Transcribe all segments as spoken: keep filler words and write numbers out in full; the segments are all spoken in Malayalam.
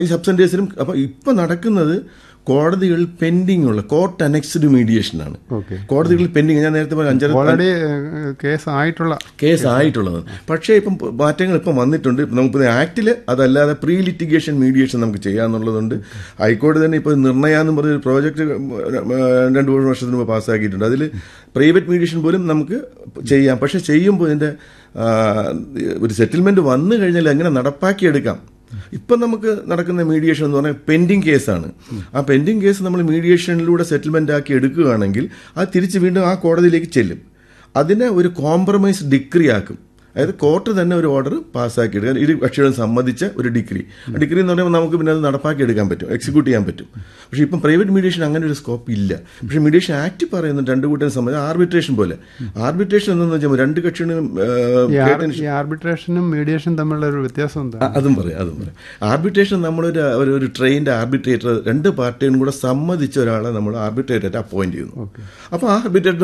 ഈ സബ്സെൻറ്റേഴ്സിലും. അപ്പോൾ ഇപ്പം നടക്കുന്നത് കോടതികളിൽ പെൻഡിങ് ഉള്ള കോർട്ട് അനക്സ്ഡ് മീഡിയേഷനാണ്. കോടതികളിൽ പെൻഡിങ്, ഞാൻ നേരത്തെ പറഞ്ഞ അഞ്ചാറ് കേസ് ആയിട്ടുള്ള കേസ് ആയിട്ടുള്ളത്. പക്ഷേ ഇപ്പം മാറ്റങ്ങൾ ഇപ്പം വന്നിട്ടുണ്ട്. നമുക്ക് ആക്ടിൽ അതല്ലാതെ പ്രീ ലിറ്റിഗേഷൻ മീഡിയേഷൻ നമുക്ക് ചെയ്യാമെന്നുള്ളതുണ്ട്. ഹൈക്കോടതി തന്നെ ഇപ്പോൾ നിർണയാന്ന് പറഞ്ഞൊരു പ്രോജക്റ്റ് രണ്ട് മൂന്ന് വർഷത്തിന് മുമ്പ് പാസ്സാക്കിയിട്ടുണ്ട്. അതിൽ പ്രൈവറ്റ് മീഡിയേഷൻ പോലും നമുക്ക് ചെയ്യാം. പക്ഷേ ചെയ്യുമ്പോൾ ഇതിൻ്റെ ഒരു സെറ്റിൽമെൻറ്റ് വന്നു കഴിഞ്ഞാൽ എങ്ങനെ നടപ്പാക്കിയെടുക്കാം. ഇപ്പം നമുക്ക് നടക്കുന്ന മീഡിയേഷൻ എന്ന് പറഞ്ഞാൽ പെൻഡിങ് കേസാണ്. ആ പെൻഡിങ് കേസ് നമ്മൾ മീഡിയേഷനിലൂടെ സെറ്റിൽമെൻ്റ് ആക്കി എടുക്കുകയാണെങ്കിൽ അത് തിരിച്ച് വീണ്ടും ആ കോടതിയിലേക്ക് ചെല്ലും. അതിനെ ഒരു കോംപ്രമൈസ് ഡിഗ്രി ആക്കും. അതായത് കോർട്ട് തന്നെ ഒരു ഓർഡർ പാസ്സാക്കി എടുക്കാൻ ഇരു കക്ഷികളും സമ്മതിച്ച ഒരു ഡിഗ്രി. ഡിഗ്രി എന്ന് പറയുമ്പോൾ നമുക്ക് പിന്നെ അത് നടപ്പാക്കി എടുക്കാൻ പറ്റും, എക്സിക്യൂട്ട് ചെയ്യാൻ പറ്റും. പക്ഷേ ഇപ്പം പ്രൈവറ്റ് മീഡിയേഷൻ അങ്ങനെ ഒരു സ്കോപ്പ് ഇല്ല. പക്ഷേ മീഡിയേഷൻ ആക്ട് പറയുന്നത് രണ്ട് കൂട്ടരും സംബന്ധിച്ച് ആർബിട്രേഷൻ പോലെ. ആർബിട്രേഷൻ എന്താണെന്ന് വെച്ചാൽ രണ്ട് കക്ഷികളും ആർബിട്രേഷനും മീഡിയേഷൻ തമ്മിലുള്ള ഒരു വ്യത്യാസം എന്താ അതും പറയാം അതും പറയാം ആർബിട്രേഷൻ നമ്മളൊരു ഒരു ട്രെയിൻഡ് ആർബിട്രേറ്റർ രണ്ട് പാർട്ടിയും കൂടെ സമ്മതിച്ച ഒരാളെ നമ്മൾ ആർബിട്രേറ്റർ അപ്പോയിന്റ് ചെയ്യുന്നു. അപ്പോൾ ആ ആർബിട്രേറ്റർ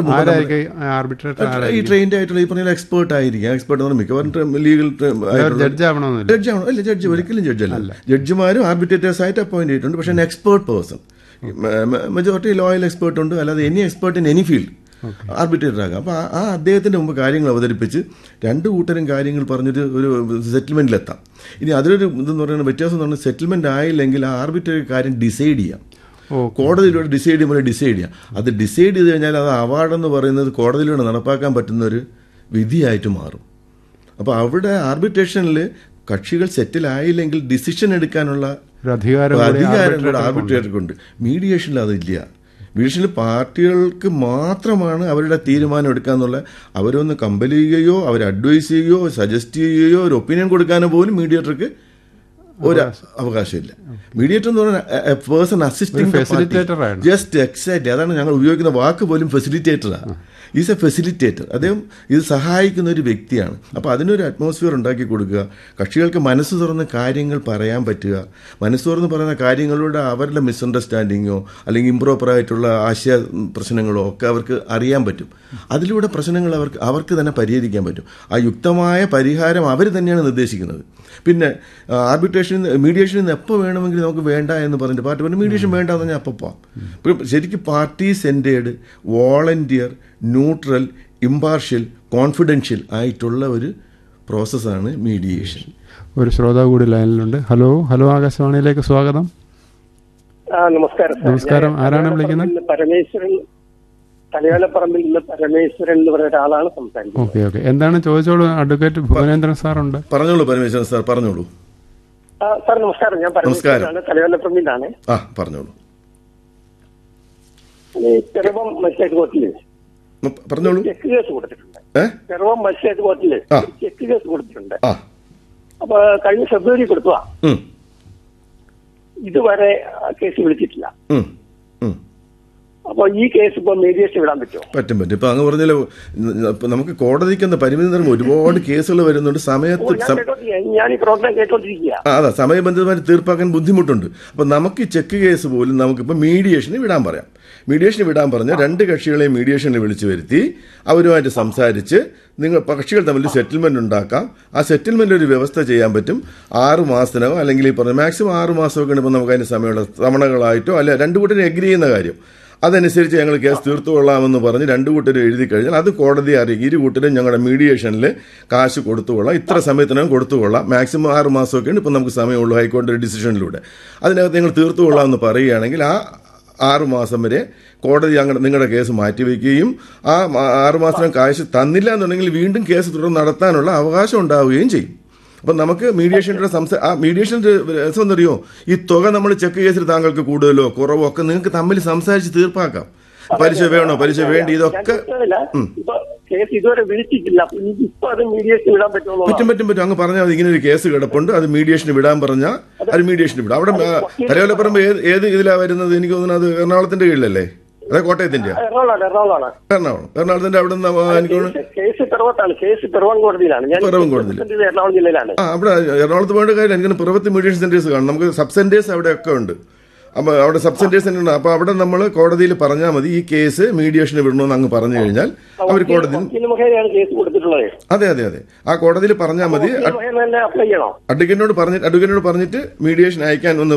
ഈ ട്രെയിൻഡ് ആയിട്ടുള്ള ഈ പറഞ്ഞ എക്സ്പേർട്ട് ആയിരിക്കും. എക്സ്പേർട്ട് മിക്കവാറും ലീഗൽ ജഡ്ജ് ആവണം. അല്ല, ജഡ്ജ് ഒരിക്കലും ജഡ്ജ് അല്ല. ജഡ്ജിമാരും ആർബിട്രേറ്റേഴ്സ് ആയിട്ട് അപ്പോയിന്റ് ചെയ്തിട്ടുണ്ട്. പക്ഷേ എക്സ്പേർട്ട് പേഴ്സൺ, മെജോറിറ്റി ലോയൽ എക്സ്പേർട്ട് ഉണ്ട്. അല്ലാതെ any expert in any field arbitrator ആകാം. അപ്പോൾ ആ അദ്ദേഹത്തിൻ്റെ മുമ്പ് കാര്യങ്ങൾ അവതരിപ്പിച്ച് രണ്ട് കൂട്ടരും കാര്യങ്ങൾ പറഞ്ഞൊരു ഒരു സെറ്റിൽമെൻറ്റിലെത്താം. ഇനി അതിലൊരു ഇതെന്ന് പറയുന്ന വ്യത്യാസം എന്ന് പറഞ്ഞാൽ സെറ്റിൽമെൻറ്റ് ആയില്ലെങ്കിൽ ആ ആർബിട്രേറ്റർ കാര്യം ഡിസൈഡ് ചെയ്യാം. കോടതിയിലൂടെ ഡിസൈഡ് ചെയ്യുമ്പോൾ ഡിസൈഡ് ചെയ്യാം. അത് ഡിസൈഡ് ചെയ്ത് കഴിഞ്ഞാൽ അത് അവാർഡെന്ന് പറയുന്നത് കോടതിയിലൂടെ നടപ്പാക്കാൻ പറ്റുന്ന ഒരു വിധിയായിട്ട് മാറും. അപ്പോൾ അവിടെ ആർബിട്രേഷനിൽ കക്ഷികൾ സെറ്റിൽ ആയില്ലെങ്കിൽ ഡിസിഷൻ എടുക്കാനുള്ള അധികാരം ആർബിട്രേറ്റർക്കുണ്ട്. മീഡിയേഷനിൽ അതില്ല. മീഡിയേഷനിൽ പാർട്ടികൾക്ക് മാത്രമാണ് അവരുടെ തീരുമാനം എടുക്കാന്നുള്ള, അവരൊന്ന് കമ്പൽ ചെയ്യുകയോ അവർ അഡ്വൈസ് ചെയ്യുകയോ സജസ്റ്റ് ചെയ്യുകയോ ഒരു ഒപ്പീനിയൻ കൊടുക്കാനോ പോലും മീഡിയേറ്റർക്ക് ഒരു അവകാശമില്ല. മീഡിയേറ്റർ എന്ന് പറഞ്ഞാൽ person assisting facilitator, just exact അതാണ് ഞങ്ങൾ ഉപയോഗിക്കുന്ന വാക്ക് പോലും, ഫെസിലിറ്റേറ്ററാണ്. Is A facilitator. അദ്ദേഹം ഇത് സഹായിക്കുന്ന ഒരു വ്യക്തിയാണ്. അപ്പോൾ അതിനൊരു അറ്റ്മോസ്ഫിയർ ഉണ്ടാക്കി കൊടുക്കുക, കക്ഷികൾക്ക് മനസ്സ് തുറന്ന് കാര്യങ്ങൾ പറയാൻ പറ്റുക. മനസ്സ് തുറന്ന് പറയുന്ന കാര്യങ്ങളിലൂടെ അവരുടെ മിസ്അണ്ടർസ്റ്റാൻഡിങ്ങോ അല്ലെങ്കിൽ ഇംപ്രോപ്പറായിട്ടുള്ള ആശയ പ്രശ്നങ്ങളോ ഒക്കെ അവർക്ക് അറിയാൻ പറ്റും. അതിലൂടെ പ്രശ്നങ്ങൾ അവർക്ക് അവർക്ക് തന്നെ പരിഹരിക്കാൻ പറ്റും. ആ യുക്തമായ പരിഹാരം അവർ തന്നെയാണ് നിർദ്ദേശിക്കുന്നത്. പിന്നെ ആർബിട്രേഷൻ മീഡിയേഷനിൽ നിന്ന് എപ്പോൾ വേണമെങ്കിലും നമുക്ക് വേണ്ട എന്ന് പറഞ്ഞിട്ട് പാർട്ടി പറഞ്ഞു മീഡിയേഷൻ വേണ്ട എന്ന് പറഞ്ഞാൽ അപ്പോൾ പോവാം. ശരിക്കും party centered, volunteer, neutral, impartial, confidential ആയിട്ടുള്ള ഒരു പ്രോസസ്സാണ് മീഡിയേഷൻ. ഒരു ശ്രോതാവ് കൂടി ലൈനിലുണ്ട്. ഹലോ ഹലോ ആകാശവാണിയിലേക്ക് സ്വാഗതം. നമസ്കാരം. നമസ്കാരം. ആരാണ് വിളിക്കുന്നത്? പരമേശ്വരൻ, തലയോലപ്പറമ്പിൽ നിന്ന് പരമേശ്വരൻ എന്ന് പറഞ്ഞ ഒരാളാണ് സംസാരിക്കുന്നത്. ഓക്കെ ഓക്കെ എന്താണ് ചോദിച്ചോളൂ. അഡ്വക്കേറ്റ് ഭുവനേന്ദ്രൻ സാറുണ്ട്. പറഞ്ഞോളൂ പരമേശ്വരൻ സാർ, പറഞ്ഞോളൂ. സാർ നമസ്കാരം. ഞാൻ പരമേശ്വരനാണ്, തലയോലപ്പറമ്പിലാണ്. ആ പറഞ്ഞോളൂ. ചെറുപ്പം മജിസ്ട്രേറ്റ് കോർട്ടില് പറഞ്ഞോളൂ ചെക്ക് കേസ് കൊടുത്തിട്ടുണ്ട്. ചെറുപ്പം മജിസ്ട്രേറ്റ് കോർട്ടില് ചെക്ക് കേസ് കൊടുത്തിട്ടുണ്ട്. അപ്പൊ കഴിഞ്ഞ ഫെബ്രുവരി കൊടുത്തതാ. ഇതുവരെ കേസ് വിളിച്ചിട്ടില്ല. അപ്പൊ ഈ കേസ് ഇപ്പൊ മീഡിയേഷൻ വിടാൻ പറ്റുമോ? പറ്റും പറ്റും. ഇപ്പൊ അങ്ങ് പറഞ്ഞാലോ, നമുക്ക് കോടതിക്ക് പരിമിതി നിറം ഒരുപാട് കേസുകൾ വരുന്നുണ്ട്. സമയത്ത് ഞാൻ ഈ പ്രോഗ്രാം കേട്ടോണ്ടിരിക്കുക. അതാ സമയബന്ധിതമായി തീർപ്പാക്കാൻ ബുദ്ധിമുട്ടുണ്ട്. അപ്പൊ നമുക്ക് ഈ ചെക്ക് കേസ് പോലും നമുക്കിപ്പോ മീഡിയേഷന് വിടാൻ പറയാം. മീഡിയേഷന് വിടാൻ പറഞ്ഞാൽ രണ്ട് കക്ഷികളെയും മീഡിയേഷനിൽ വിളിച്ചു വരുത്തി അവരുമായിട്ട് സംസാരിച്ച് നിങ്ങൾ കക്ഷികൾ തമ്മിൽ സെറ്റിൽമെന്റ് ഉണ്ടാക്കാം. ആ സെറ്റിൽമെന്റ് ഒരു വ്യവസ്ഥ ചെയ്യാൻ പറ്റും. ആറ് മാസത്തിനോ അല്ലെങ്കിൽ ഈ പറഞ്ഞ മാക്സിമം ആറ് മാസമൊക്കെ ഇപ്പം നമുക്ക് അതിന് സമയമുള്ള തവണകളായിട്ടോ അല്ല രണ്ടു കൂട്ടരും എഗ്രി ചെയ്യുന്ന കാര്യം അതനുസരിച്ച് ഞങ്ങൾ കേസ് തീർത്തുകൊള്ളാമെന്ന് പറഞ്ഞ് രണ്ടു കൂട്ടരും എഴുതി കഴിഞ്ഞാൽ അത് കോടതിയെ അറിയിക്കും. ഇരു കൂട്ടരും ഞങ്ങളുടെ മീഡിയേഷനിൽ കാശ് കൊടുത്തുകൊള്ളാം, ഇത്ര സമയത്തിനകം കൊടുത്തുകൊള്ളാം, മാക്സിമം ആറ് മാസമൊക്കെയാണ് ഇപ്പം നമുക്ക് സമയമുള്ളൂ ഹൈക്കോടതി ഡിസിഷനിലൂടെ. അതിനകത്ത് നിങ്ങൾ തീർത്തുകൊള്ളാമെന്ന് പറയുകയാണെങ്കിൽ ആ ആറുമാസം വരെ കോടതി അങ്ങനെ നിങ്ങളുടെ കേസ് മാറ്റിവെക്കുകയും ആ ആറുമാസം കാശ് തന്നില്ല എന്നുണ്ടെങ്കിൽ വീണ്ടും കേസ് തുടർന്ന് നടത്താനുള്ള അവകാശം ഉണ്ടാവുകയും ചെയ്യും. അപ്പം നമുക്ക് മീഡിയേഷൻ്റെ സംസാ ആ മീഡിയേഷൻ്റെ രസം എന്നറിയോ, ഈ തുക നമ്മൾ ചെക്ക് കേസിൽ താങ്കൾക്ക് കൂടുതലോ കുറവോ ഒക്കെ നിങ്ങൾക്ക് തമ്മിൽ സംസാരിച്ച് തീർപ്പാക്കാം. പലിശ വേണോ പലിശ വേണ്ടി ഇതൊക്കെ പറ്റും പറ്റും പറ്റും അങ്ങ് പറഞ്ഞാൽ ഇങ്ങനെ ഒരു കേസ് കിടപ്പുണ്ട്, അത് മീഡിയേഷന് വിടാൻ പറഞ്ഞാൽ അത് മീഡിയേഷന് വിടാം. അവിടെ തലയോലപ്പറമ്പ് ഏത് ഏത് ഇതിലാണ് വരുന്നത്? എനിക്ക് തോന്നുന്നത് അത് എറണാകുളത്തിന്റെ കീഴിലല്ലേ? അതെ, കോട്ടയത്തിന്റെ എറണാകുളം എറണാകുളത്തിന്റെ അവിടെ നിന്ന് എനിക്ക് പിറവം കോടതിയിൽ ആ അവിടെ എറണാകുളത്ത് പോകേണ്ട കാര്യം എനിക്ക് പിറവത്ത് മീഡിയേഷൻ സെന്റേഴ്സ് കാണും. നമുക്ക് സബ് സെന്റേഴ്സ് അവിടെ ഒക്കെ ഉണ്ട്. അപ്പൊ അവിടെ സബ് സെന്റേഴ്സ് ഉണ്ട്. അപ്പൊ അവിടെ നമ്മൾ കോടതിയിൽ പറഞ്ഞാൽ മതി ഈ കേസ് മീഡിയേഷന് വിടണമെന്ന് അങ്ങ് പറഞ്ഞു കഴിഞ്ഞാൽ അവർ കോടതിയിൽ അതെ അതെ അതെ ആ കോടതിയിൽ പറഞ്ഞാൽ മതി. അഡ്വക്കേറ്റിനോട് പറഞ്ഞിട്ട് അഡ്വക്കേറ്റിനോട് പറഞ്ഞിട്ട് മീഡിയേഷൻ അയക്കാൻ ഒന്ന്